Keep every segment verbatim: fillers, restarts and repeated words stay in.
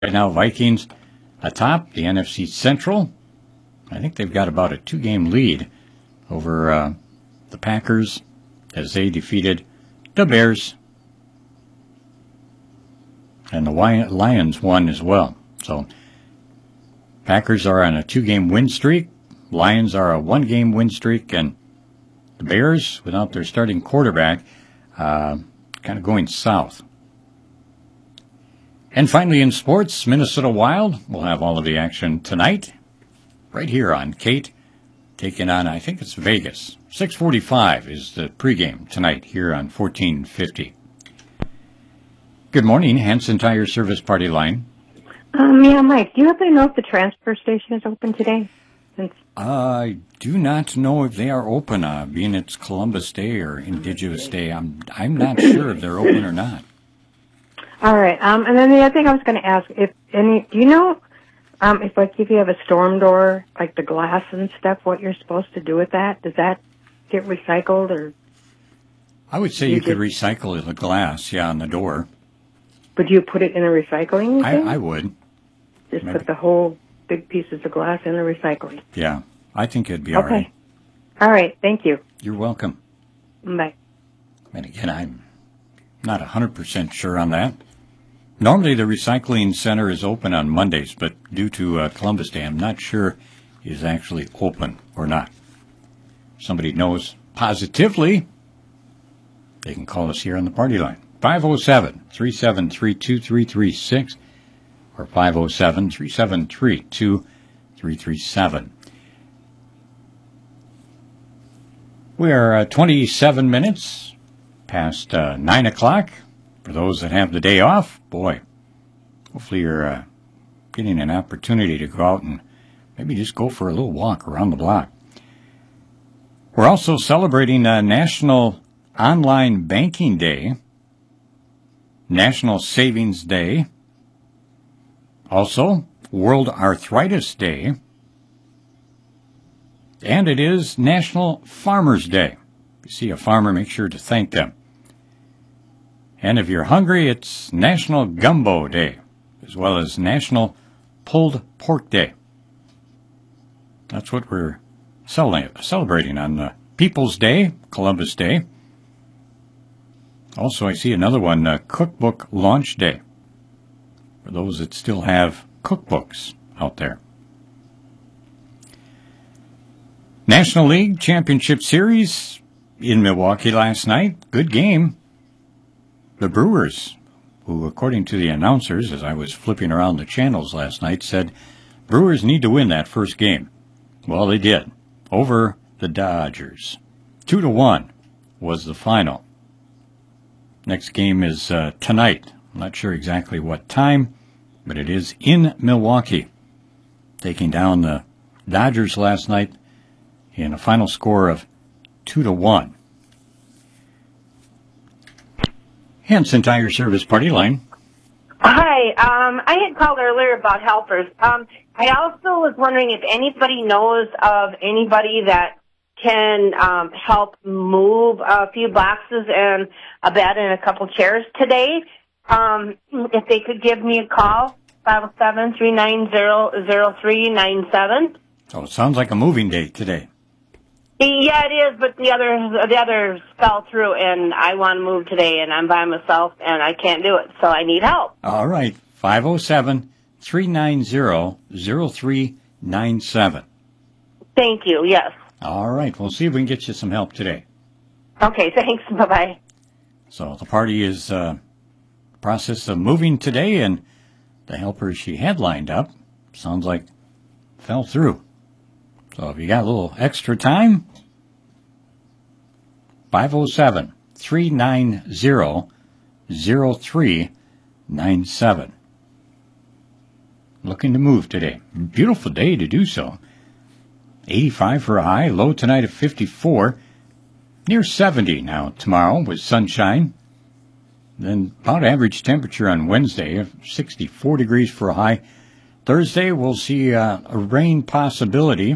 Right now, Vikings atop the N F C Central. I think they've got about a two-game lead over uh, the Packers as they defeated the Bears. And the Lions won as well. So Packers are on a two-game win streak. Lions are a one-game win streak. And the Bears, without their starting quarterback, uh, kind of going south. And finally in sports, Minnesota Wild will have all of the action tonight, right here on Kate, taking on, I think it's Vegas. six forty-five is the pregame tonight here on fourteen fifty. Good morning, Hanson Tire Service Party Line. Um, yeah, Mike, do you happen to know if the transfer station is open today? Since I do not know if they are open, uh, being it's Columbus Day or Indigenous Day. I'm I'm not sure if they're open or not. All right. Um, and then the other thing I was going to ask, if any, do you know, um, if like if you have a storm door, like the glass and stuff, what you're supposed to do with that? Does that get recycled or? I would say you, you could just recycle the glass, yeah, on the door. Would you put it in a recycling I, thing? I would. Just Maybe. Put the whole big pieces of glass in the recycling. Yeah, I think it'd be all okay. right. All right. Thank you. You're welcome. Bye. And again, I'm not one hundred percent sure on that. Normally the recycling center is open on Mondays, but due to uh, Columbus Day, I'm not sure is actually open or not. If somebody knows positively, they can call us here on the party line. five oh seven, three seven three, two three three six or five oh seven, three seven three, two three three seven. We are uh, twenty-seven minutes past uh, nine o'clock. For those that have the day off, boy, hopefully you're uh, getting an opportunity to go out and maybe just go for a little walk around the block. We're also celebrating uh, National Online Banking Day, National Savings Day, also World Arthritis Day, and it is National Farmers Day. If you see a farmer, make sure to thank them. And if you're hungry, it's National Gumbo Day, as well as National Pulled Pork Day. That's what we're celebrating on uh, People's Day, Columbus Day. Also, I see another one, uh, Cookbook Launch Day, for those that still have cookbooks out there. National League Championship Series in Milwaukee last night. Good game. The Brewers, who, according to the announcers, as I was flipping around the channels last night, said Brewers need to win that first game. Well, they did. Over the Dodgers. Two to one was the final. Next game is uh, tonight. I'm not sure exactly what time, but it is in Milwaukee. Taking down the Dodgers last night in a final score of two to one. Hanson Tire Service Party Line. Hi. Um, I had called earlier about helpers. Um, I also was wondering if anybody knows of anybody that can um, help move a few boxes and a bed and a couple chairs today. Um, if they could give me a call, five oh seven, three nine zero, zero three nine seven. So it sounds like a moving day today. Yeah, it is, but the others, the others fell through, and I want to move today, and I'm by myself, and I can't do it, so I need help. All right, five oh seven, three nine zero, zero three nine seven. Thank you, yes. All right, we'll see if we can get you some help today. Okay, thanks, bye-bye. So the party is uh, process of moving today, and the helpers she had lined up, sounds like, fell through. So if you got a little extra time, five oh seven, three nine zero, zero three nine seven. Looking to move today. Beautiful day to do so. eighty-five for a high, low tonight of fifty-four. Near seventy now tomorrow with sunshine. Then about average temperature on Wednesday of sixty-four degrees for a high. Thursday we'll see uh, a rain possibility.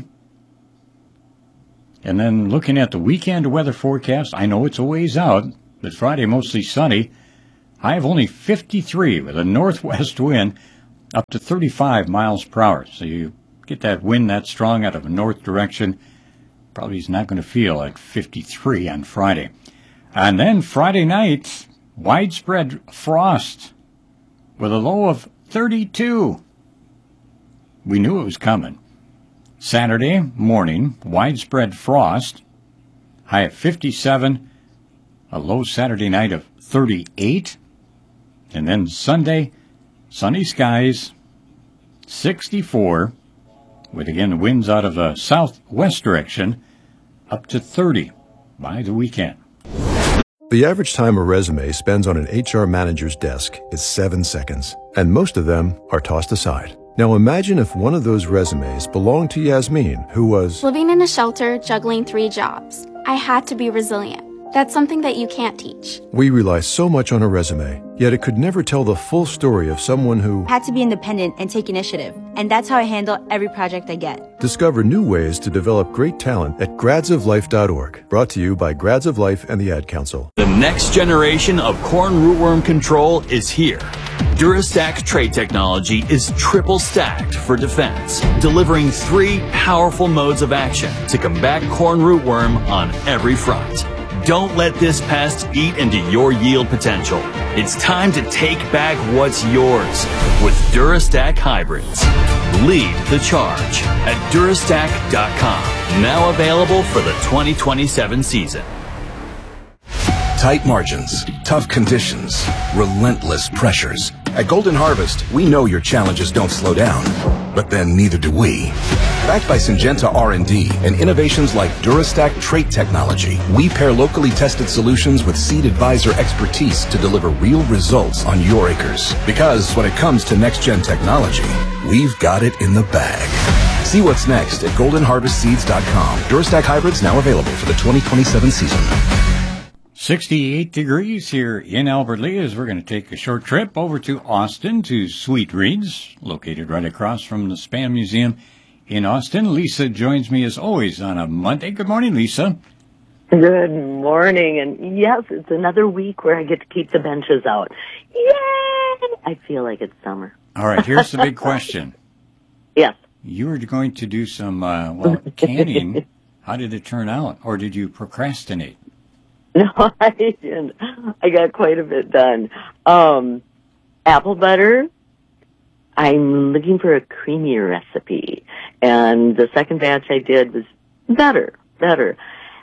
And then looking at the weekend weather forecast, I know it's a ways out, but Friday mostly sunny. High of only fifty-three with a northwest wind, up to thirty-five miles per hour. So you get that wind that strong out of a north direction, probably is not going to feel like fifty-three on Friday. And then Friday night, widespread frost with a low of thirty-two. We knew it was coming. Saturday morning, widespread frost, high of fifty-seven, a low Saturday night of thirty-eight. And then Sunday, sunny skies, sixty-four, with again the winds out of a southwest direction, up to thirty by the weekend. The average time a resume spends on an H R manager's desk is seven seconds, and most of them are tossed aside. Now imagine if one of those resumes belonged to Yasmin, who was living in a shelter, juggling three jobs. I had to be resilient. That's something that you can't teach. We rely so much on a resume, yet it could never tell the full story of someone who had to be independent and take initiative. And that's how I handle every project I get. Discover new ways to develop great talent at grads of life dot org. Brought to you by Grads of Life and the Ad Council. The next generation of corn rootworm control is here. Durastack trait technology is triple stacked for defense, delivering three powerful modes of action to combat corn rootworm on every front. Don't let this pest eat into your yield potential. It's time to take back what's yours with Durastack hybrids. Lead the charge at Durastack dot com. Now available for the twenty twenty-seven season. Tight margins, tough conditions, relentless pressures. At Golden Harvest, we know your challenges don't slow down, but then neither do we. Backed by Syngenta R and D and innovations like Durastack trait technology, we pair locally tested solutions with Seed Advisor expertise to deliver real results on your acres. Because when it comes to next-gen technology, we've got it in the bag. See what's next at golden harvest seeds dot com. Durastack hybrids now available for the twenty twenty-seven season. sixty-eight degrees here in Albert Lea as we're going to take a short trip over to Austin to Sweet Reeds, located right across from the Spam Museum in Austin. Lisa joins me as always on a Monday. Good morning, Lisa. Good morning. And yes, it's another week where I get to keep the benches out. Yay! I feel like it's summer. All right, here's the big question. Yes. You were going to do some, uh, well, canning. How did it turn out? Or did you procrastinate? No, I didn't. I got quite a bit done. Um, apple butter. I'm looking for a creamier recipe. And the second batch I did was better, better.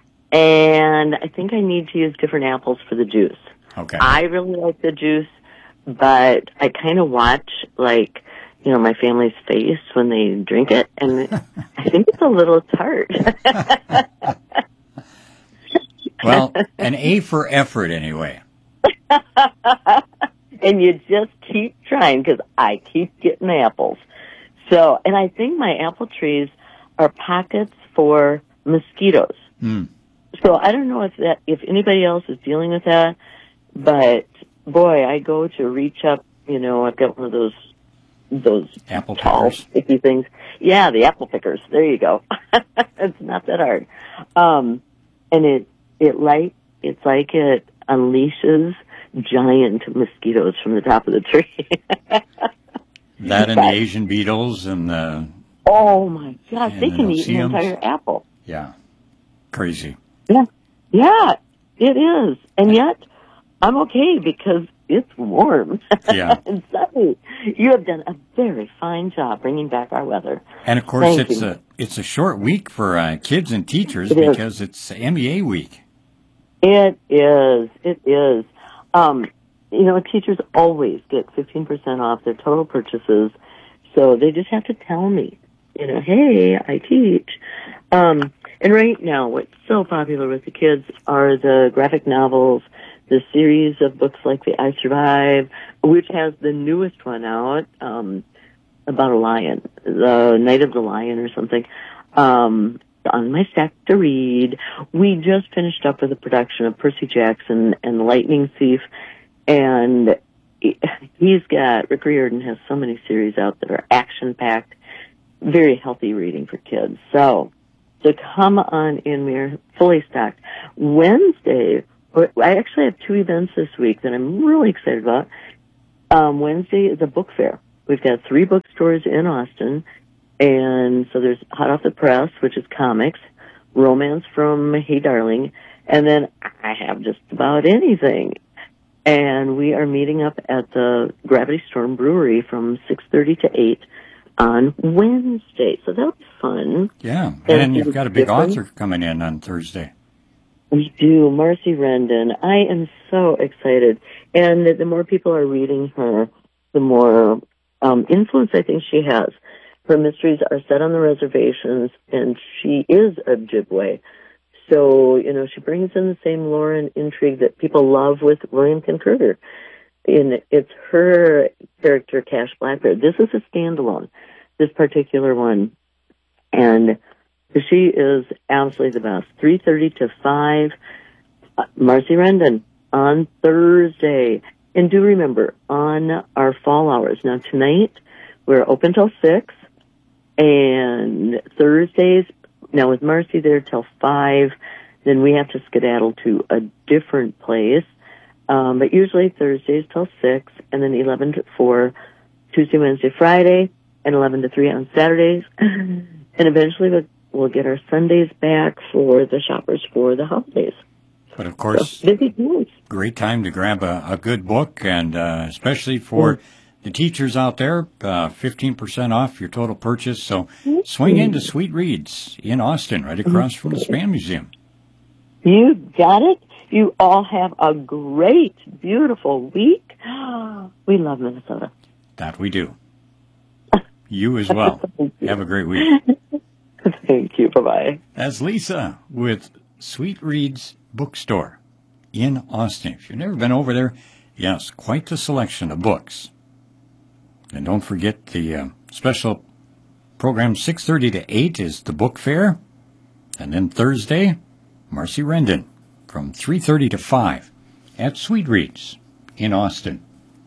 And I think I need to use different apples for the juice. Okay. I really like the juice, but I kind of watch, like, you know, my family's face when they drink it, and I think it's a little tart. Well, an A for effort anyway. And you just keep trying, because I keep getting apples. So, and I think my apple trees are pockets for mosquitoes. Mm. So I don't know if that, if anybody else is dealing with that, but boy, I go to reach up, you know, I've got one of those, those apple tall, pickers. sticky things. Yeah, the apple pickers. There you go. It's not that hard. Um, and it, it like, it's like it unleashes giant mosquitoes from the top of the tree. That and the Asian beetles and the... Oh my gosh, they the can eat an no-see-ums. entire apple. Yeah. Crazy. Yeah. Yeah, it is. And yet, I'm okay because it's warm. Yeah. And sunny. You have done a very fine job bringing back our weather. And of course, Thank it's you. a it's a short week for uh, kids and teachers It is. because it's M E A week. It is. It is. Um, you know, teachers always get fifteen percent off their total purchases, so they just have to tell me, you know, hey, I teach. Um, and right now, what's so popular with the kids are the graphic novels, the series of books like The I Survive, which has the newest one out, um, about a lion, The Night of the Lion or something. Um, on my stack to read. We just finished up with a production of Percy Jackson and the Lightning Thief, and he's got, Rick Riordan has so many series out that are action-packed, very healthy reading for kids. So, so come on in, we're fully stocked. Wednesday, I actually have two events this week that I'm really excited about. Um, Wednesday is a book fair. we've got three bookstores in Austin. And so there's Hot Off the Press, which is comics, romance from Hey Darling, and then I have just about anything. And we are meeting up at the Gravity Storm Brewery from six thirty to eight on Wednesday. So that'll be fun. Yeah, and, and you've got a big different. author coming in on Thursday. We do, Marcy Rendon. I am so excited. And the, the more people are reading her, the more um, influence I think she has. Her mysteries are set on the reservations, and she is Ojibwe. So, you know, she brings in the same lore and intrigue that people love with William Concurder. And it's her character, Cash Blackbeard. This is a standalone, this particular one. And she is absolutely the best. three thirty to five, uh, Marcy Rendon on Thursday. And do remember, on our fall hours. Now, tonight, we're open till six. And Thursdays, now with Marcy there till five, then we have to skedaddle to a different place. Um, but usually Thursdays till six, and then eleven to four, Tuesday, Wednesday, Friday, and eleven to three on Saturdays. And eventually we'll, we'll get our Sundays back for the shoppers for the holidays. But of course, so, busy days. Great time to grab a, a good book, and uh, especially for... Mm-hmm. The teachers out there, uh, fifteen percent off your total purchase. So swing into Sweet Reads in Austin, right across from the Span Museum. You got it. You all have a great, beautiful week. We love Minnesota. That we do. You as well. You. Have a great week. Thank you. Bye-bye. That's Lisa with Sweet Reads Bookstore in Austin. If you've never been over there, yes, quite the selection of books. And don't forget the uh, special program six thirty to eight is the book fair. And then Thursday, Marcy Rendon from three thirty to five at Sweet Reads in Austin.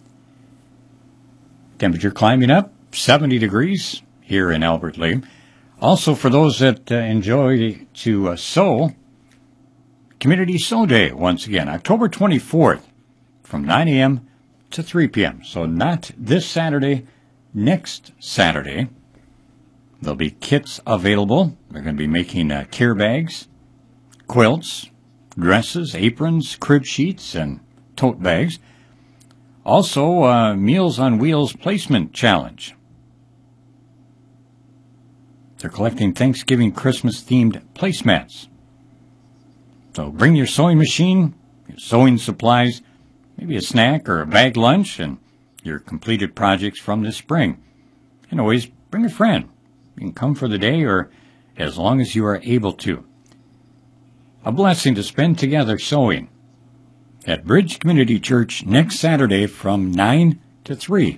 Temperature climbing up, seventy degrees here in Albert Lea. Also, for those that uh, enjoy to uh, sew, Community Sew Day once again, October twenty-fourth from nine a.m. to three p.m. So not this Saturday, next Saturday. There'll be kits available. They're going to be making uh, care bags, quilts, dresses, aprons, crib sheets, and tote bags. Also, uh, Meals on Wheels Placement Challenge. They're collecting Thanksgiving Christmas-themed placemats. So bring your sewing machine, your sewing supplies, maybe a snack or a bag lunch, and your completed projects from this spring. And always bring a friend. You can come for the day or as long as you are able to. A blessing to spend together sewing at Bridge Community Church next Saturday from nine to three.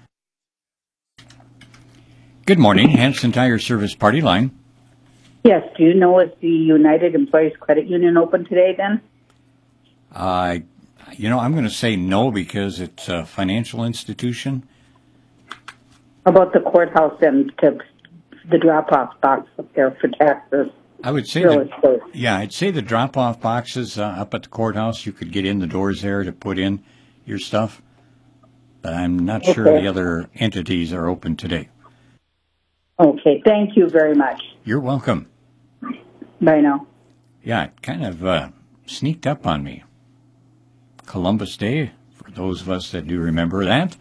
Good morning, Hanson Tire Service Party Line. Yes, do you know is the United Employees Credit Union open today then? Uh, you know, I'm going to say no because it's a financial institution. How about the courthouse and to the drop-off box up there for taxes? I would say, the, yeah, I'd say the drop-off boxes uh, up at the courthouse, you could get in the doors there to put in your stuff. But I'm not okay. sure the other entities are open today. Okay, thank you very much. You're welcome. Bye now. Yeah, it kind of uh, sneaked up on me. Columbus Day, for those of us that do remember that.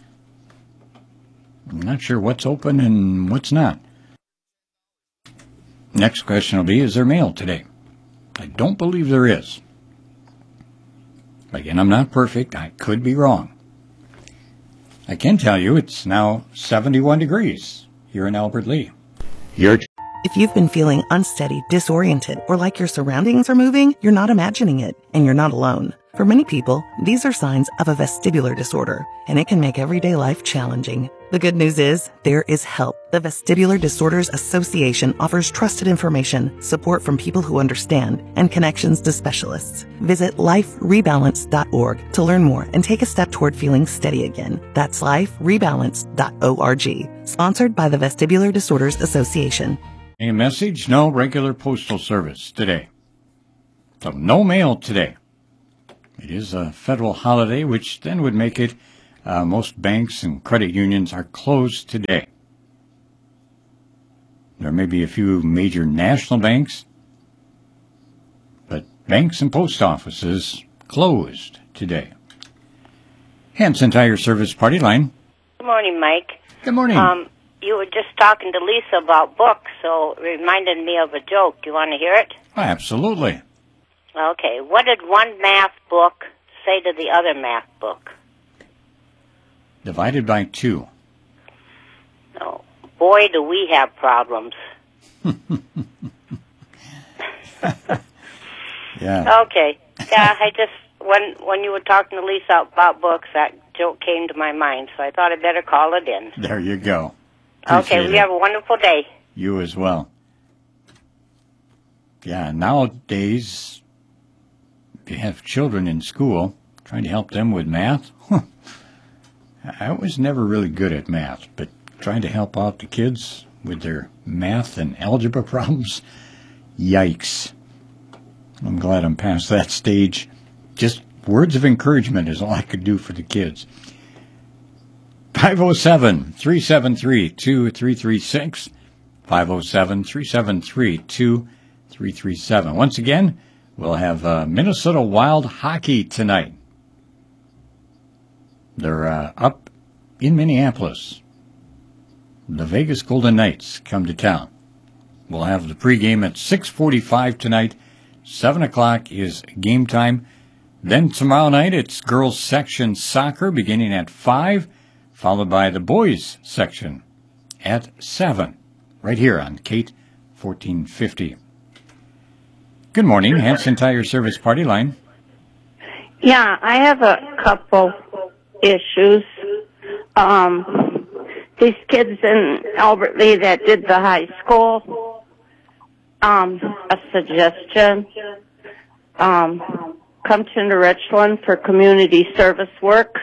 I'm not sure what's open and what's not. Next question will be, is there mail today? I don't believe there is. Again, I'm not perfect. I could be wrong. I can tell you it's now seventy-one degrees here in Albert Lea. Your If you've been feeling unsteady, disoriented, or like your surroundings are moving, you're not imagining it, and you're not alone. For many people, these are signs of a vestibular disorder, and it can make everyday life challenging. The good news is, there is help. The Vestibular Disorders Association offers trusted information, support from people who understand, and connections to specialists. Visit life rebalance dot org to learn more and take a step toward feeling steady again. That's life rebalance dot org. Sponsored by the Vestibular Disorders Association. A message, no regular postal service today. So no mail today. It is a federal holiday, which then would make it Uh, most banks and credit unions are closed today. There may be a few major national banks, but banks and post offices closed today. Hanson Tire Service Party Line. Good morning, Mike. Good morning. Um, you were just talking to Lisa about books, so it reminded me of a joke. Do you want to hear it? Oh, absolutely. Okay. What did one math book say to the other math book? Divided by two. Oh, boy, do we have problems. Yeah. Okay. Yeah, I just, when when you were talking to Lisa about books, that joke came to my mind, so I thought I'd better call it in. There you go. Okay, Appreciate well, you it. have a wonderful day. You as well. Yeah, nowadays, if you have children in school, trying to help them with math, I was never really good at math, but trying to help out the kids with their math and algebra problems, yikes. I'm glad I'm past that stage. Just words of encouragement is all I could do for the kids. five oh seven, three seven three, two three three six, five oh seven, three seven three, two three three seven. Once again, we'll have uh, Minnesota Wild hockey tonight. They're uh, up in Minneapolis. The Vegas Golden Knights come to town. We'll have the pregame at six forty-five tonight. seven o'clock is game time. Then tomorrow night it's girls section soccer beginning at five, followed by the boys section at seven, right here on Kate fourteen fifty. Good morning, Hanson Tire Service Party Line. Yeah, I have a couple issues. Um, these kids in Albert Lee that did the high school, um, a suggestion, um, come to New Richland for community service work.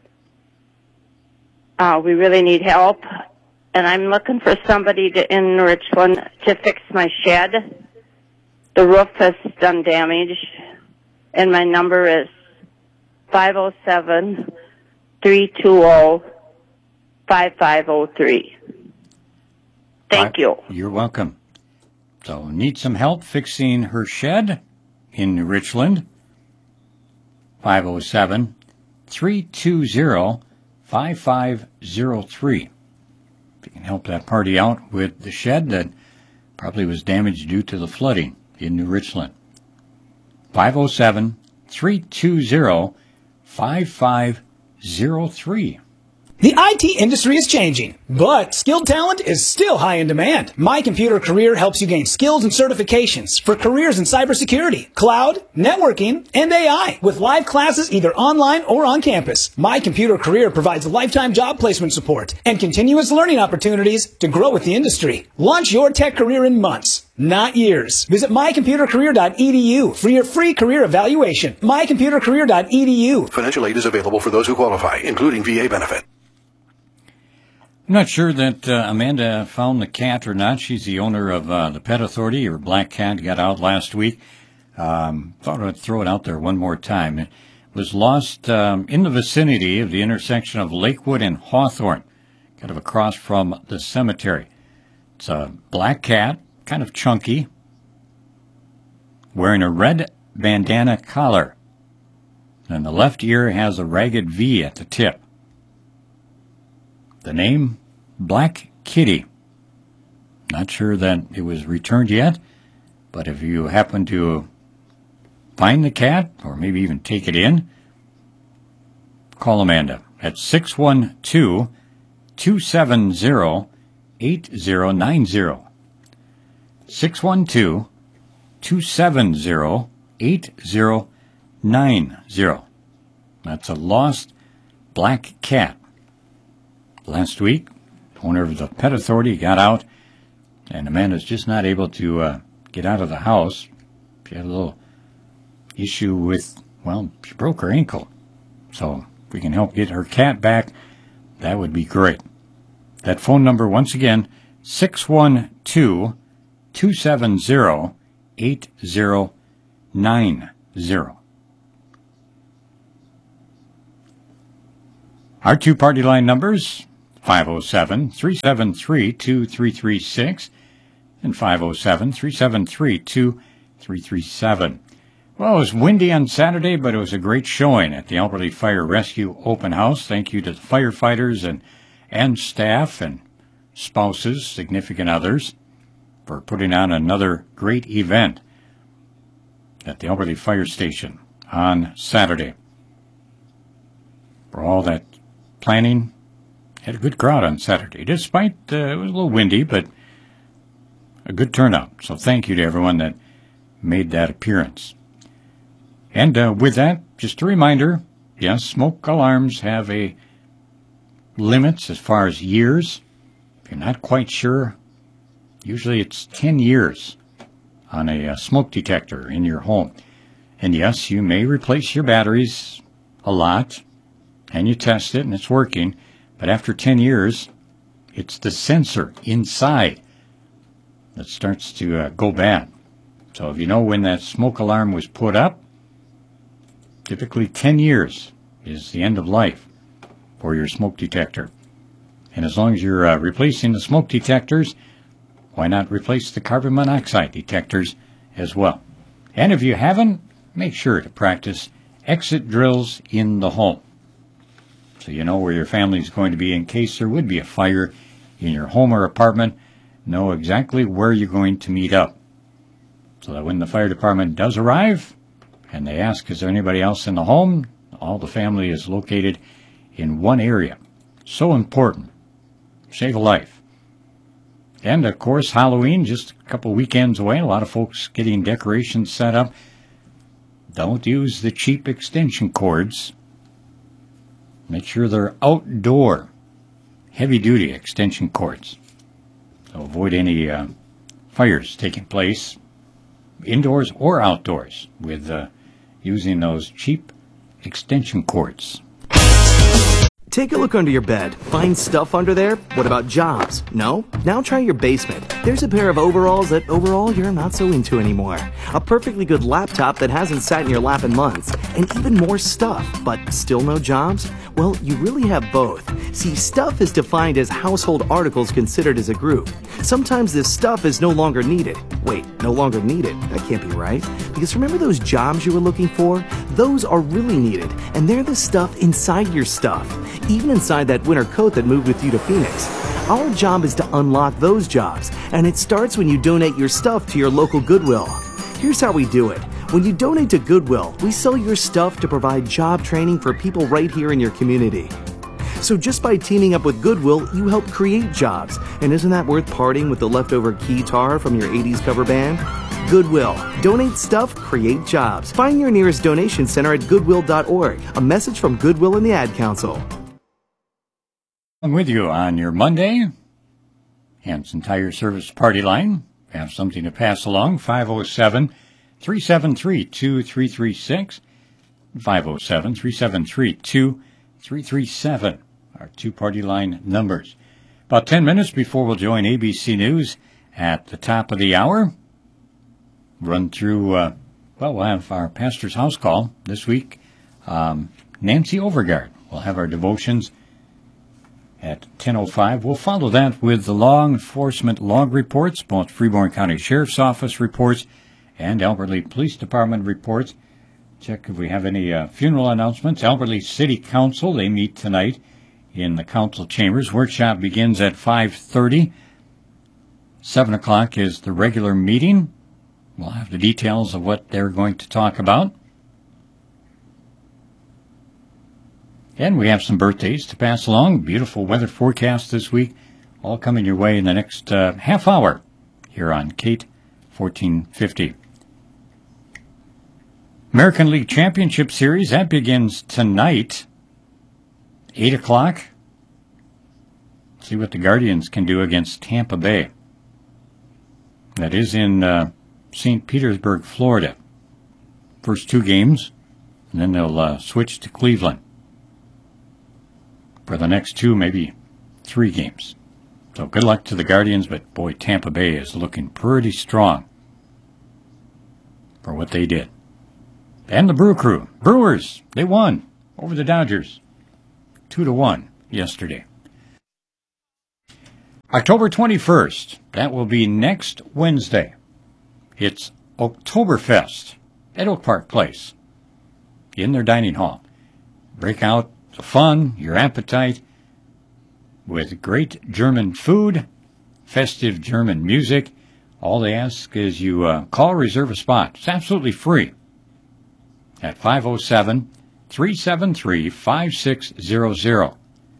Uh, we really need help, and I'm looking for somebody to, in New Richland to fix my shed. The roof has done damage, and my number is five oh seven, three two oh, five five oh three. Thank you. You're welcome. So, need some help fixing her shed in New Richland? five oh seven, three two oh, five five oh three. If you can help that party out with the shed that probably was damaged due to the flooding in New Richland. five oh seven, three two oh, five five oh three. The I T industry is changing, but skilled talent is still high in demand. My Computer Career helps you gain skills and certifications for careers in cybersecurity, cloud, networking, and A I, with live classes either online or on campus. My Computer Career provides lifetime job placement support and continuous learning opportunities to grow with the industry. Launch your tech career in months, not years. Visit my computer career dot e d u for your free career evaluation. my computer career dot e d u. Financial aid is available for those who qualify, including V A benefit. I'm not sure that uh, Amanda found the cat or not. She's the owner of uh, the Pet Authority. Her black cat got out last week. Um, thought I'd throw it out there one more time. It was lost um, in the vicinity of the intersection of Lakewood and Hawthorne, kind of across from the cemetery. It's a black cat, kind of chunky, wearing a red bandana collar. And the left ear has a ragged V at the tip. The name, Black Kitty. Not sure that it was returned yet, but if you happen to find the cat, or maybe even take it in, call Amanda at six one two, two seven zero, eight zero nine zero. six one two, two seven zero, eight zero nine zero. That's a lost black cat. Last week, owner of the Pet Authority got out, and Amanda's just not able to uh, get out of the house. She had a little issue with, well, she broke her ankle. So if we can help get her cat back, that would be great. That phone number, once again, six one two, two seven zero, eight zero nine zero. Our two party line numbers, five oh seven, three seven three, two three three six and five oh seven, three seven three, two three three seven. Well, it was windy on Saturday, but it was a great showing at the Alberley Fire Rescue Open House. Thank you to the firefighters and, and staff and spouses, significant others, for putting on another great event at the Alberley Fire Station on Saturday. For all that planning, had a good crowd on Saturday, despite uh, it was a little windy, but a good turnout. So thank you to everyone that made that appearance. And uh, with that, just a reminder, yes, smoke alarms have a limits as far as years. If you're not quite sure, usually it's ten years on a uh, smoke detector in your home. And yes, you may replace your batteries a lot, and you test it and it's working, but after ten years, it's the sensor inside that starts to uh, go bad. So if you know when that smoke alarm was put up, typically ten years is the end of life for your smoke detector. And as long as you're uh, replacing the smoke detectors, why not replace the carbon monoxide detectors as well? And if you haven't, make sure to practice exit drills in the home, so you know where your family is going to be in case there would be a fire in your home or apartment. Know exactly where you're going to meet up, so that when the fire department does arrive and they ask, is there anybody else in the home, all the family is located in one area. So important. Save a life. And, of course, Halloween, just a couple weekends away. A lot of folks getting decorations set up. Don't use the cheap extension cords. Make sure they're outdoor, heavy-duty extension cords. So avoid any uh, fires taking place indoors or outdoors with uh, using those cheap extension cords. Take a look under your bed. Find stuff under there? What about jobs? No? Now try your basement. There's a pair of overalls that overall you're not so into anymore. A perfectly good laptop that hasn't sat in your lap in months. And even more stuff, but still no jobs? Well, you really have both. See, stuff is defined as household articles considered as a group. Sometimes this stuff is no longer needed. Wait, no longer needed? That can't be right. Because remember those jobs you were looking for? Those are really needed, and they're the stuff inside your stuff. Even inside that winter coat that moved with you to Phoenix. Our job is to unlock those jobs, and it starts when you donate your stuff to your local Goodwill. Here's how we do it. When you donate to Goodwill, we sell your stuff to provide job training for people right here in your community. So just by teaming up with Goodwill, you help create jobs. And isn't that worth parting with the leftover keytar from your eighties cover band? Goodwill. Donate stuff, create jobs. Find your nearest donation center at goodwill dot org. A message from Goodwill and the Ad Council. I'm with you on your Monday. Hanson Tire Service Party Line. Have something to pass along. five oh seven, three seven three, two three three six. five oh seven, three seven three, two three three seven. Our two party line numbers. About ten minutes before we'll join A B C News at the top of the hour. Run through, uh, well, we'll have our pastor's house call this week. Um, Nancy Overgard will have our devotions at ten oh five. We'll follow that with the law enforcement log reports, both Freeborn County Sheriff's Office reports and Alberley Police Department reports. Check if we have any uh, funeral announcements. Alberley City Council, they meet tonight in the council chambers. Workshop begins at five thirty. seven o'clock is the regular meeting. We'll have the details of what they're going to talk about. And we have some birthdays to pass along. Beautiful weather forecast this week. All coming your way in the next uh, half hour here on Kate fourteen fifty. American League Championship Series, that begins tonight, eight o'clock. See what the Guardians can do against Tampa Bay. That is in uh, Saint Petersburg, Florida. First two games, and then they'll uh, switch to Cleveland for the next two, maybe three games. So good luck to the Guardians, but boy, Tampa Bay is looking pretty strong for what they did. And the Brew Crew, Brewers, they won over the Dodgers. two to one yesterday. October twenty-first, that will be next Wednesday. It's Oktoberfest at Oak Park Place in their dining hall. Break out the fun, your appetite, with great German food, festive German music. All they ask is you uh, call, reserve a spot. It's absolutely free at five oh seven, three seven three, five six zero zero.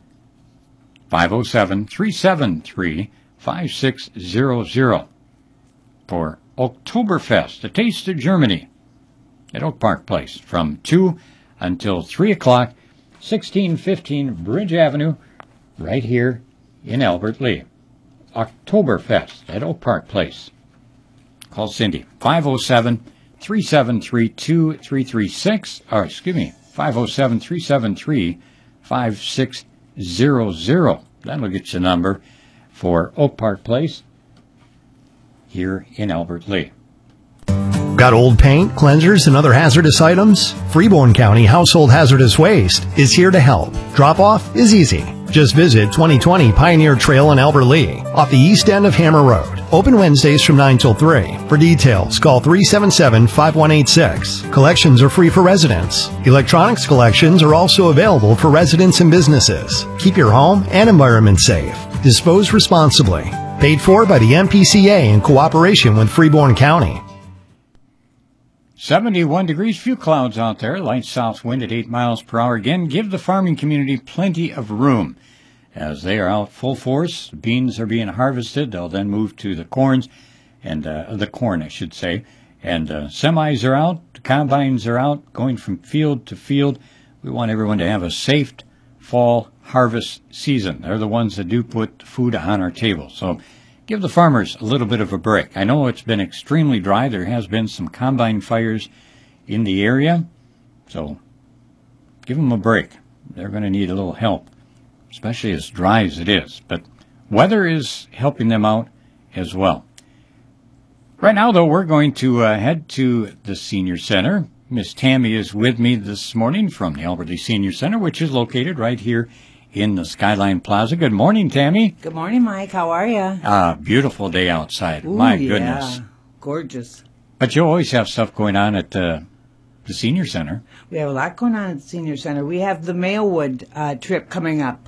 five oh seven, three seven three, five six zero zero for Oktoberfest, a taste of Germany at Oak Park Place from two until three o'clock, sixteen fifteen Bridge Avenue, right here in Albert Lea. Oktoberfest at Oak Park Place. Call Cindy, five oh seven, three seven three, two three three six, or excuse me, five oh seven, three seven three, five six zero zero. That'll get you a number for Oak Park Place here in Albert Lea. Got old paint, cleansers, and other hazardous items? Freeborn County Household Hazardous Waste is here to help. Drop-off is easy. Just visit twenty twenty Pioneer Trail in Albert Lea, off the east end of Hammer Road. Open Wednesdays from nine till three. For details, call three seven seven, five one eight six. Collections are free for residents. Electronics collections are also available for residents and businesses. Keep your home and environment safe. Dispose responsibly. Paid for by the M P C A in cooperation with Freeborn County. seventy-one degrees, few clouds out there, light south wind at eight miles per hour. Again, give the farming community plenty of room as they are out full force. Beans are being harvested. They'll then move to the corns, and uh, the corn, I should say. And uh, semis are out, the combines are out, going from field to field. We want everyone to have a safe fall harvest season. They're the ones that do put food on our table. So give the farmers a little bit of a break. I know it's been extremely dry. There has been some combine fires in the area. So give them a break. They're going to need a little help, especially as dry as it is. But weather is helping them out as well. Right now, though, we're going to uh, head to the Senior Center. Miss Tammy is with me this morning from the Albert Lea Senior Center, which is located right here in the Skyline Plaza. Good morning, Tammy. Good morning, Mike. How are you? Ah, beautiful day outside. Ooh, My yeah. goodness. Gorgeous. But you always have stuff going on at uh, the Senior Center. We have a lot going on at the Senior Center. We have the Mailwood uh, trip coming up.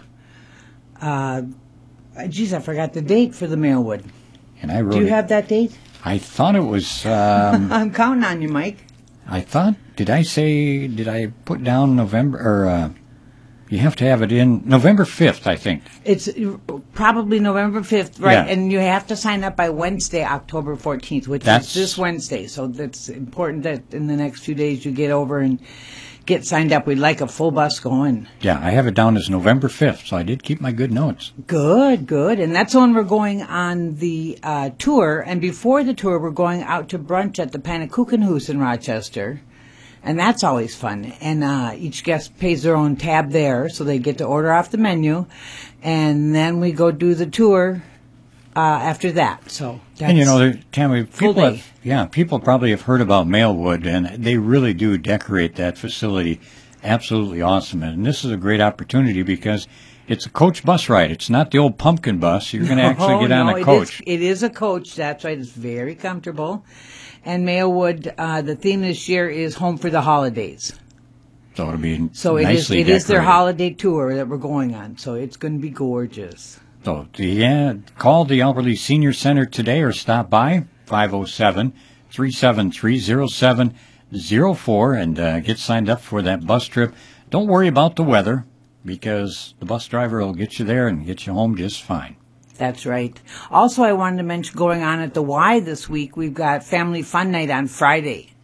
Uh, geez, I forgot the date for the Mailwood. And I wrote Do you it. have that date? I thought it was... Um, I'm counting on you, Mike. I thought... Did I say... Did I put down November... Or... Uh, You have to have it in November fifth, I think. It's probably November fifth, right? Yeah. And you have to sign up by Wednesday, October fourteenth, which That's- is this Wednesday. So that's important that in the next few days you get over and get signed up. We'd like a full bus going. Yeah, I have it down as November fifth, so I did keep my good notes. Good, good. And that's when we're going on the uh, tour. And before the tour, we're going out to brunch at the Panakuchenhoos in Rochester. And that's always fun. And uh, each guest pays their own tab there, so they get to order off the menu. And then we go do the tour uh, after that. So that's And you know, there- Tammy, full people day. have, yeah, people probably have heard about Mailwood, and they really do decorate that facility absolutely awesome. And this is a great opportunity because it's a coach bus ride. It's not the old pumpkin bus. You're going to actually get on no, a it coach. is- It is a coach. That's right. It's very comfortable. And Mailwood, uh, the theme this year is Home for the Holidays. So it'll be So it is, nicely it is their decorated. holiday tour that we're going on. So it's going to be gorgeous. So, yeah, call the Albert Lea Senior Center today or stop by five oh seven, three seven three, oh seven oh four and uh, get signed up for that bus trip. Don't worry about the weather because the bus driver will get you there and get you home just fine. That's right. Also, I wanted to mention going on at the Y this week, we've got Family Fun Night on Friday.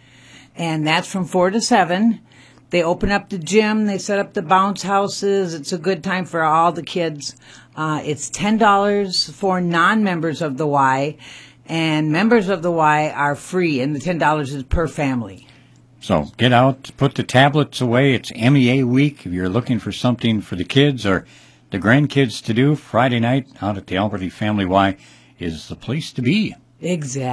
And that's from four to seven. They open up the gym. They set up the bounce houses. It's a good time for all the kids. Uh, it's ten dollars for non-members of the Y. And members of the Y are free. And the ten dollars is per family. So get out, put the tablets away. It's M E A week. If you're looking for something for the kids or the grandkids to do, Friday night out at the Albert Lea Family Y is the place to be.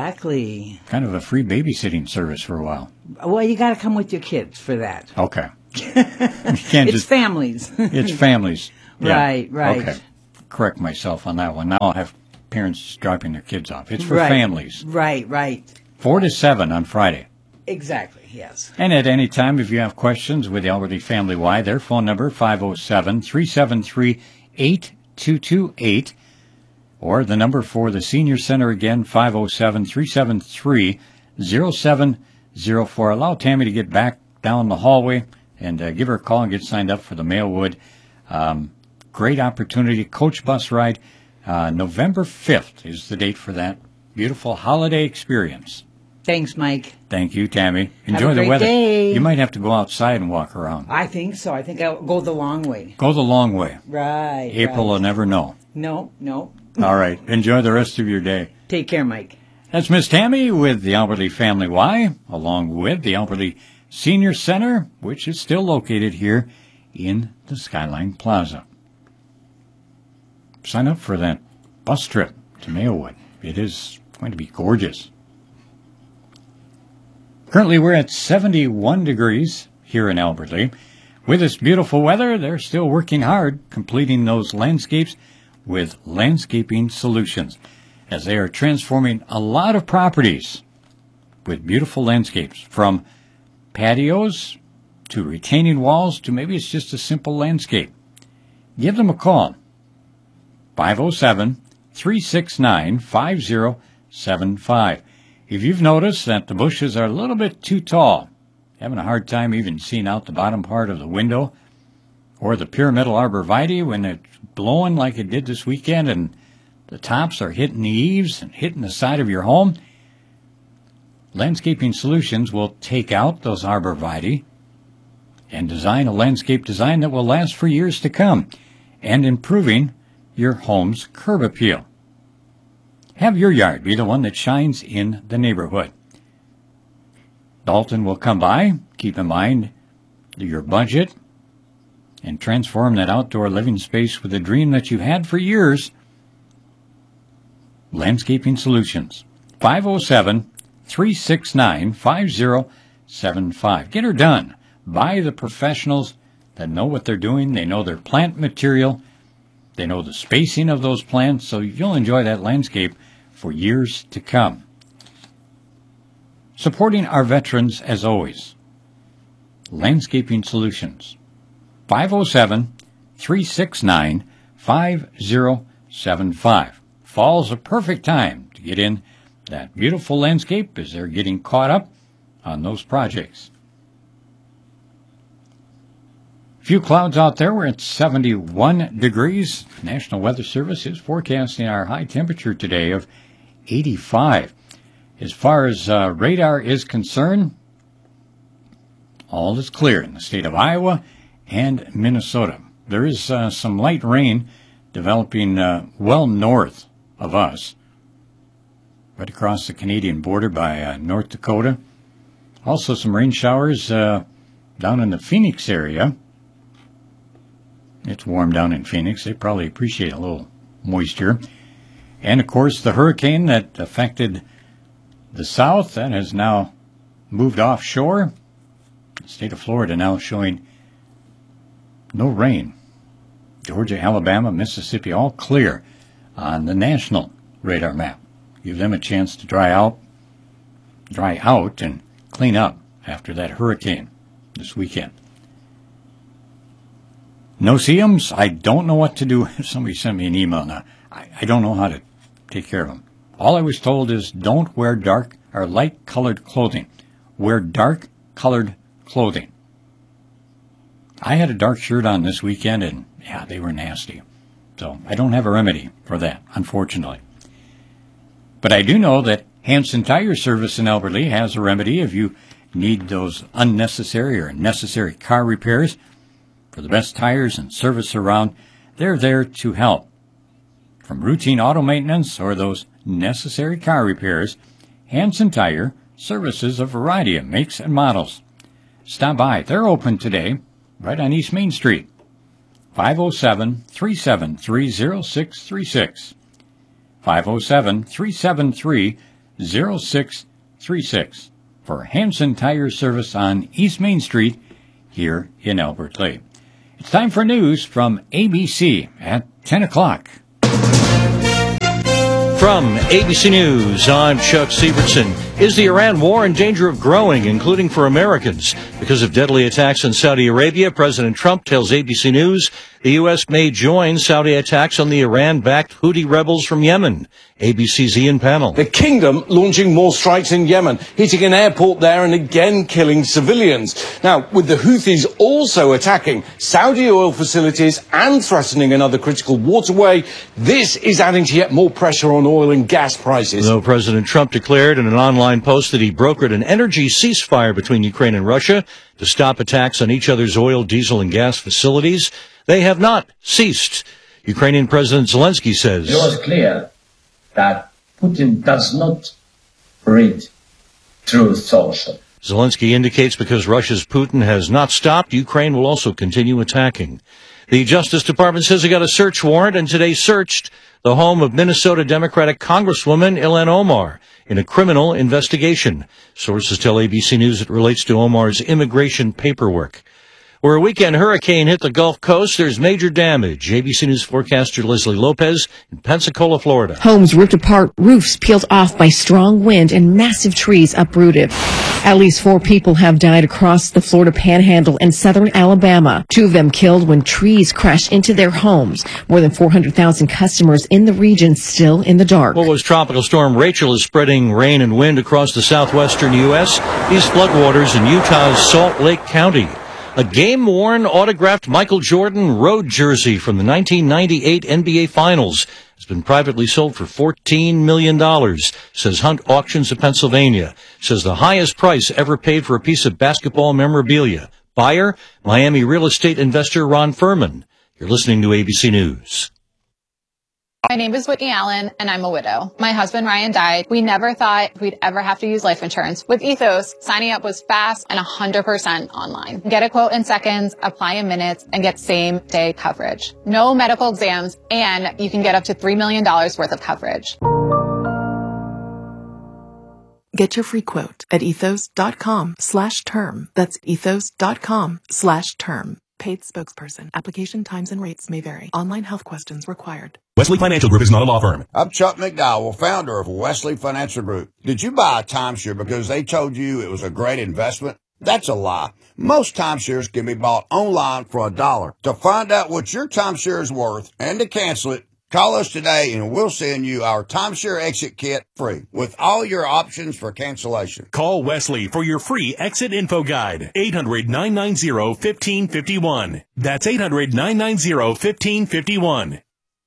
Exactly. Kind of a free babysitting service for a while. Well, you got to come with your kids for that. Okay. You can't It's just, families. It's families. Yeah. Right, right. Okay. Correct myself on that one. Now I'll have parents dropping their kids off. It's for Right. families. Right, right. Four to seven on Friday. Exactly, yes. And at any time, if you have questions with the Elberly Family Y, their phone number, five oh seven, three seven three, eight two two eight. Or the number for the Senior Center again, five oh seven, three seven three, oh seven oh four. Allow Tammy to get back down the hallway and uh, give her a call and get signed up for the Mailwood. Um, great opportunity. Coach bus ride. Uh, November fifth is the date for that beautiful holiday experience. Thanks, Mike. Thank you, Tammy. Enjoy Have a the great weather. day. You might have to go outside and walk around. I think so. I think I'll go the long way. Go the long way. Right. April right. will never know. No, no. All right. Enjoy the rest of your day. Take care, Mike. That's Miss Tammy with the Elberly Family Y, along with the Elberly Senior Center, which is still located here in the Skyline Plaza. Sign up for that bus trip to Mailwood. It is going to be gorgeous. Currently, we're at seventy-one degrees here in Elberly. With this beautiful weather, they're still working hard completing those landscapes with Landscaping Solutions, as they are transforming a lot of properties with beautiful landscapes, from patios to retaining walls to maybe it's just a simple landscape. Give them a call, five oh seven, three six nine, five oh seven five. If you've noticed that the bushes are a little bit too tall, having a hard time even seeing out the bottom part of the window, or the pyramidal arborvitae when it's blowing like it did this weekend and the tops are hitting the eaves and hitting the side of your home, Landscaping Solutions will take out those arborvitae and design a landscape design that will last for years to come, and improving your home's curb appeal. Have your yard be the one that shines in the neighborhood. Dalton will come by. Keep in mind your budget and transform that outdoor living space with a dream that you've had for years. Landscaping Solutions, five oh seven, three six nine, five oh seven five. Get her done by the professionals that know what they're doing. They know their plant material. They know the spacing of those plants, so you'll enjoy that landscape for years to come. Supporting our veterans as always. Landscaping Solutions, five oh seven, three six nine, five oh seven five. Fall's a perfect time to get in that beautiful landscape as they're getting caught up on those projects. Few clouds out there. We're at seventy-one degrees. National Weather Service is forecasting our high temperature today of eighty-five. As far as uh, radar is concerned, all is clear in the state of Iowa and Minnesota. There is uh, some light rain developing uh, well north of us, right across the Canadian border by uh, North Dakota. Also some rain showers uh, down in the Phoenix area. It's warm down in Phoenix. They probably appreciate a little moisture. And, of course, the hurricane that affected the south, that has now moved offshore. The state of Florida now showing no rain. Georgia, Alabama, Mississippi, all clear on the national radar map. Give them a chance to dry out, dry out and clean up after that hurricane this weekend. No-see-ums, I don't know what to do. Somebody sent me an email now. I, I don't know how to take care of them. All I was told is don't wear dark or light-colored clothing. Wear dark-colored clothing. I had a dark shirt on this weekend, and, yeah, they were nasty. So I don't have a remedy for that, unfortunately. But I do know that Hanson Tire Service in Elberly has a remedy if you need those unnecessary or necessary car repairs. For the best tires and service around, they're there to help. From routine auto maintenance or those necessary car repairs, Hanson Tire services a variety of makes and models. Stop by. They're open today, right on East Main Street. five oh seven, three seven three, oh six three six. five oh seven, three seven three, oh six three six. For Hanson Tire Service on East Main Street here in Albert Lea. It's time for news from A B C at ten o'clock. From A B C News, I'm Chuck Sievertson. Is the Iran war in danger of growing, including for Americans? Because of deadly attacks in Saudi Arabia, President Trump tells A B C News the U S may join Saudi attacks on the Iran-backed Houthi rebels from Yemen. A B C's Ian Pannell. The kingdom launching more strikes in Yemen, hitting an airport there and again killing civilians. Now, with the Houthis also attacking Saudi oil facilities and threatening another critical waterway, this is adding to yet more pressure on oil and gas prices. Though President Trump declared in an online post that he brokered an energy ceasefire between Ukraine and Russia to stop attacks on each other's oil, diesel, and gas facilities, they have not ceased. Ukrainian President Zelensky says it was clear that Putin does not read Truth Social. Zelensky indicates because Russia's Putin has not stopped, Ukraine will also continue attacking. The Justice Department says it got a search warrant and today searched the home of Minnesota Democratic Congresswoman Ilhan Omar in a criminal investigation. Sources tell A B C News it relates to Omar's immigration paperwork. Where a weekend hurricane hit the Gulf Coast, there's major damage. A B C News forecaster Leslie Lopez in Pensacola, Florida. Homes ripped apart, roofs peeled off by strong wind, and massive trees uprooted. At least four people have died across the Florida Panhandle and southern Alabama. Two of them killed when trees crashed into their homes. More than four hundred thousand customers in the region still in the dark. What was Tropical Storm Rachel is spreading rain and wind across the southwestern U S. These floodwaters in Utah's Salt Lake County. A game-worn, autographed Michael Jordan road jersey from the nineteen ninety-eight N B A Finals has been privately sold for fourteen million dollars, says Hunt Auctions of Pennsylvania. Says the highest price ever paid for a piece of basketball memorabilia. Buyer, Miami real estate investor Ron Furman. You're listening to A B C News. My name is Whitney Allen, and I'm a widow. My husband, Ryan, died. We never thought we'd ever have to use life insurance. With Ethos, signing up was fast and one hundred percent online. Get a quote in seconds, apply in minutes, and get same-day coverage. No medical exams, and you can get up to three million dollars worth of coverage. Get your free quote at ethos.com slash term. That's ethos.com slash term. Paid spokesperson. Application times and rates may vary. Online health questions required. Wesley Financial Group is not a law firm. I'm Chuck McDowell, founder of Wesley Financial Group. Did you buy a timeshare because they told you it was a great investment? That's a lie. Most timeshares can be bought online for a dollar. To find out what your timeshare is worth and to cancel it, call us today and we'll send you our timeshare exit kit free with all your options for cancellation. Call Wesley for your free exit info guide. eight hundred, nine nine zero, one five five one. That's eight hundred, nine nine zero, one five five one.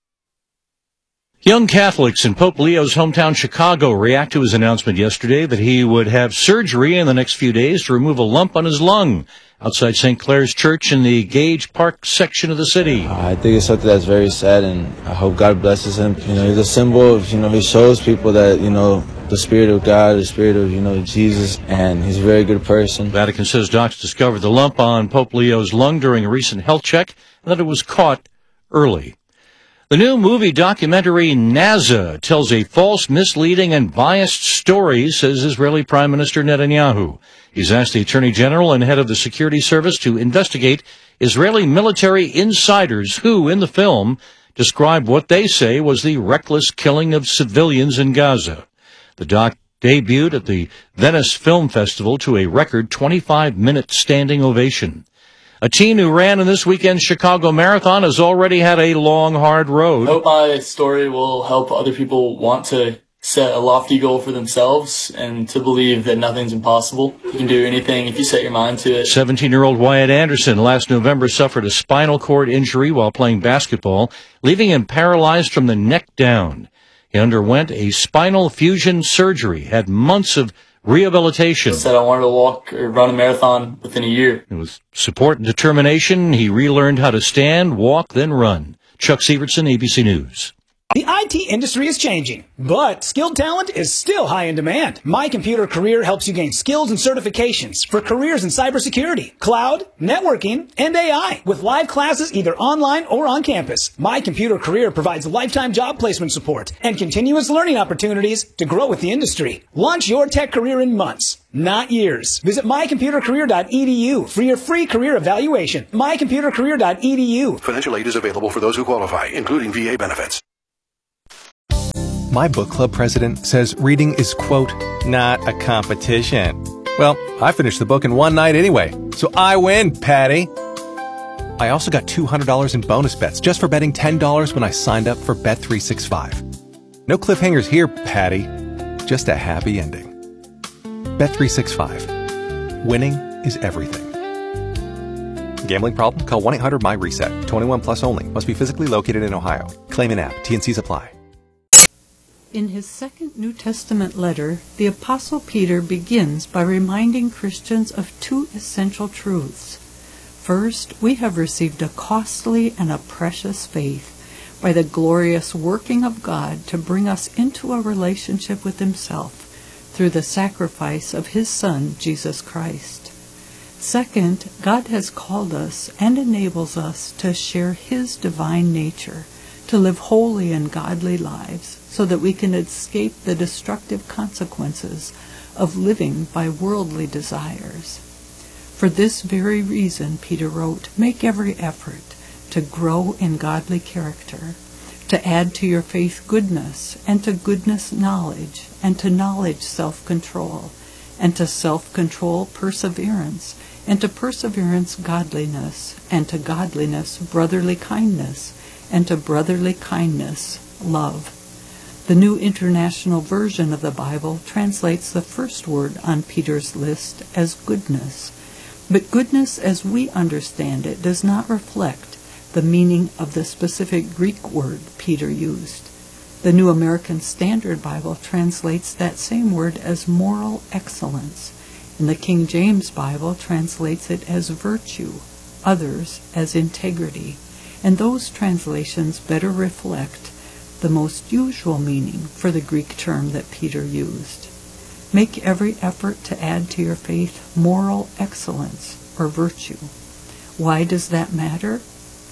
Young Catholics in Pope Leo's hometown Chicago react to his announcement yesterday that he would have surgery in the next few days to remove a lump on his lung outside Saint Clair's Church in the Gage Park section of the city. I think it's something that's very sad, and I hope God blesses him. You know, he's a symbol of, you know, he shows people that, you know, the Spirit of God, the Spirit of, you know, Jesus, and he's a very good person. Vatican says docs discovered the lump on Pope Leo's lung during a recent health check and that it was caught early. The new movie documentary NASA tells a false, misleading, and biased story, says Israeli Prime Minister Netanyahu. He's asked the Attorney General and head of the security service to investigate Israeli military insiders who, in the film, describe what they say was the reckless killing of civilians in Gaza. The doc debuted at the Venice Film Festival to a record twenty-five minute standing ovation. A teen who ran in this weekend's Chicago Marathon has already had a long, hard road. I hope my story will help other people want to set a lofty goal for themselves and to believe that nothing's impossible. You can do anything if you set your mind to it. seventeen-year-old Wyatt Anderson last November suffered a spinal cord injury while playing basketball, leaving him paralyzed from the neck down. He underwent a spinal fusion surgery, had months of rehabilitation. I said I wanted to walk or run a marathon within a year. With support and determination, he relearned how to stand, walk, then run. Chuck Sievertson, A B C News. The I T industry is changing, but skilled talent is still high in demand. My Computer Career helps you gain skills and certifications for careers in cybersecurity, cloud, networking, and A I with live classes either online or on campus. My Computer Career provides lifetime job placement support and continuous learning opportunities to grow with the industry. Launch your tech career in months, not years. Visit my computer career dot e d u for your free career evaluation. my computer career dot e d u. Financial aid is available for those who qualify, including V A benefits. My book club president says reading is, quote, not a competition. Well, I finished the book in one night anyway, so I win, Patty. I also got two hundred dollars in bonus bets just for betting ten dollars when I signed up for Bet three sixty-five. No cliffhangers here, Patty. Just a happy ending. Bet three sixty-five. Winning is everything. Gambling problem? Call one eight hundred my reset. twenty-one plus only. Must be physically located in Ohio. Claim in app. T N Cs apply. In his second New Testament letter, the Apostle Peter begins by reminding Christians of two essential truths. First, we have received a costly and a precious faith by the glorious working of God to bring us into a relationship with Himself through the sacrifice of His Son, Jesus Christ. Second, God has called us and enables us to share His divine nature, to live holy and godly lives, so that we can escape the destructive consequences of living by worldly desires. For this very reason, Peter wrote, make every effort to grow in godly character, to add to your faith goodness, and to goodness knowledge, and to knowledge self-control, and to self-control perseverance, and to perseverance godliness, and to godliness brotherly kindness, and to brotherly kindness love. The New International Version of the Bible translates the first word on Peter's list as goodness. But goodness as we understand it does not reflect the meaning of the specific Greek word Peter used. The New American Standard Bible translates that same word as moral excellence, and the King James Bible translates it as virtue, others as integrity, and those translations better reflect the most usual meaning for the Greek term that Peter used. Make every effort to add to your faith moral excellence or virtue. Why does that matter?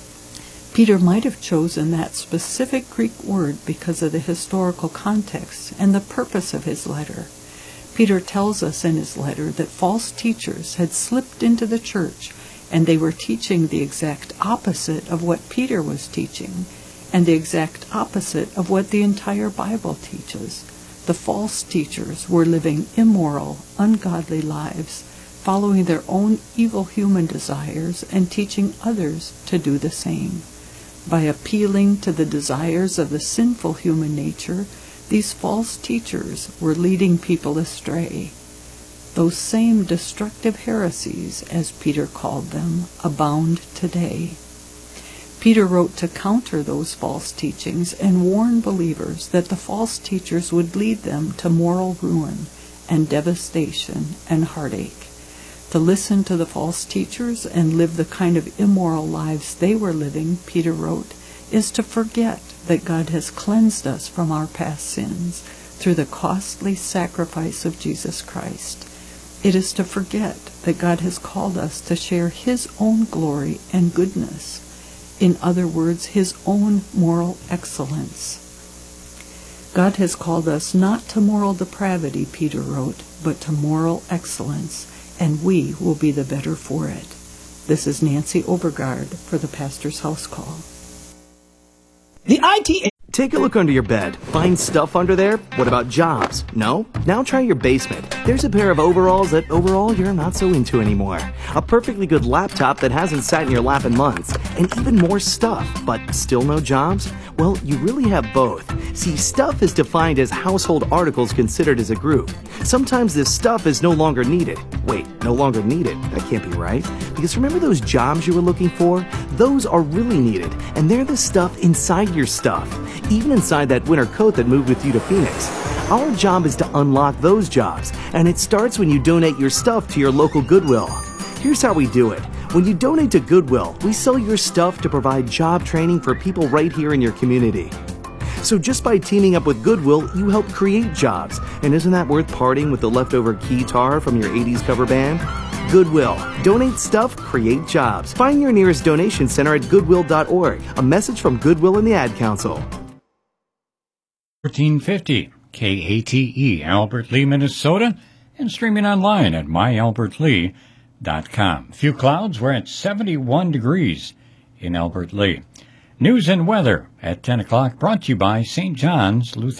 Peter might have chosen that specific Greek word because of the historical context and the purpose of his letter. Peter tells us in his letter that false teachers had slipped into the church and they were teaching the exact opposite of what Peter was teaching, and the exact opposite of what the entire Bible teaches. The false teachers were living immoral, ungodly lives, following their own evil human desires and teaching others to do the same. By appealing to the desires of the sinful human nature, these false teachers were leading people astray. Those same destructive heresies, as Peter called them, abound today. Peter wrote to counter those false teachings and warn believers that the false teachers would lead them to moral ruin and devastation and heartache. To listen to the false teachers and live the kind of immoral lives they were living, Peter wrote, is to forget that God has cleansed us from our past sins through the costly sacrifice of Jesus Christ. It is to forget that God has called us to share His own glory and goodness. In other words, His own moral excellence. God has called us not to moral depravity, Peter wrote, but to moral excellence, and we will be the better for it. This is Nancy Overgaard for the Pastor's House Call. The I T... Take a look under your bed. Find stuff under there? What about jobs? No? Now try your basement. There's a pair of overalls that overall you're not so into anymore. A perfectly good laptop that hasn't sat in your lap in months. And even more stuff, but still no jobs? Well, you really have both. See, stuff is defined as household articles considered as a group. Sometimes this stuff is no longer needed. Wait, no longer needed? That can't be right. Because remember those jobs you were looking for? Those are really needed, and they're the stuff inside your stuff. Even inside that winter coat that moved with you to Phoenix. Our job is to unlock those jobs, and it starts when you donate your stuff to your local Goodwill. Here's how we do it. When you donate to Goodwill, we sell your stuff to provide job training for people right here in your community. So just by teaming up with Goodwill, you help create jobs. And isn't that worth parting with the leftover keytar from your eighties cover band? Goodwill. Donate stuff, create jobs. Find your nearest donation center at goodwill dot org. A message from Goodwill and the Ad Council. fourteen fifty K A T E, Albert Lee, Minnesota, and streaming online at my albert lee dot com. Few clouds, we're at seventy-one degrees in Albert Lee. News and weather at ten o'clock, brought to you by Saint John's Lutheran.